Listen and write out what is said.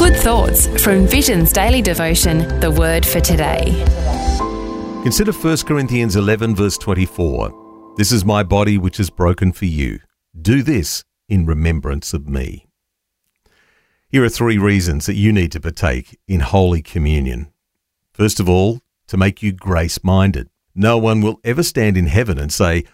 Good thoughts from Vision's daily devotion, The Word for Today. Consider 1 Corinthians 11 verse 24. This is my body which is broken for you. Do this in remembrance of me. Here are 3 reasons that you need to partake in Holy Communion. First of all, to make you grace-minded. No one will ever stand in heaven and say,